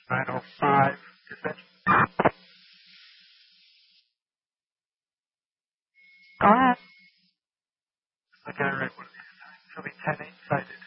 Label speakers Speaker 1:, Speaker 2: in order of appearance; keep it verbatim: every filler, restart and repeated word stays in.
Speaker 1: nine oh five. Dispatch.
Speaker 2: Go ahead.
Speaker 1: I gotta write one of these. It'll be ten eight cited.